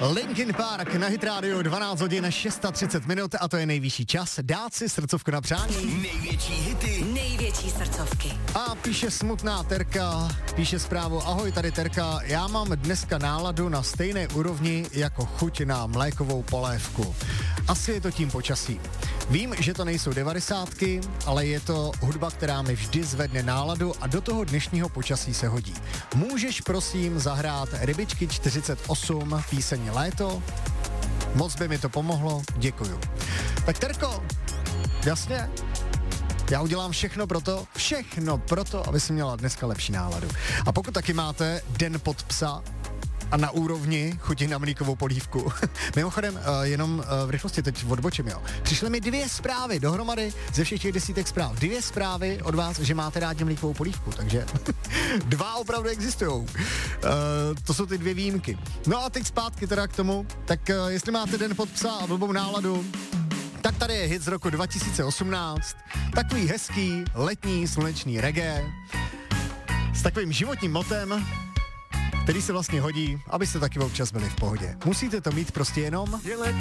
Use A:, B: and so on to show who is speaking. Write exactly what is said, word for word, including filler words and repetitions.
A: Linkin Park na Hit Radio, dvanáct hodin třicet šest minut a to je nejvyšší čas dát si srdcovku na přání.
B: Největší hity,
C: největší srdcovky.
A: A píše smutná Terka, píše zprávu: ahoj, tady Terka, já mám dneska náladu na stejné úrovni jako chuť na mlékovou polévku. Asi je to tím počasí. Vím, že to nejsou devadesátky, ale je to hudba, která mi vždy zvedne náladu a do toho dnešního počasí se hodí. Můžeš prosím zahrát Rybičky čtyřicet osm, píseň Léto? Moc by mi to pomohlo, děkuju. Tak Terko, jasně, já udělám všechno pro to, všechno pro to, aby si měla dneska lepší náladu. A pokud taky máte Den pod psa a na úrovni chutí na mlíkovou polívku. Mimochodem, uh, jenom uh, v rychlosti teď odbočím, jo. Přišly mi dvě zprávy dohromady ze všech těch desítek zpráv. Dvě zprávy od vás, že máte rádi mlíkovou polívku, takže dva opravdu existujou. Uh, to jsou ty dvě výjimky. No a teď zpátky teda k tomu, tak uh, jestli máte Den pod psa a blbou náladu, tak tady je hit z roku dva tisíce osmnáct, takový hezký letní slunečný reggae s takovým životním motem, který se vlastně hodí, abyste taky občas byli v pohodě. Musíte to mít prostě jenom